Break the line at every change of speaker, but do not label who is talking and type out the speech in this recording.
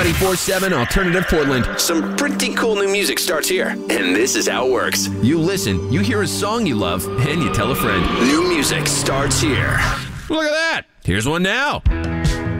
94.7 Alternative Portland.
Some pretty cool new music starts here, and this is how it works.
You listen, you hear a song you love, and you tell a friend.
New music starts here.
Look at that! Here's one now.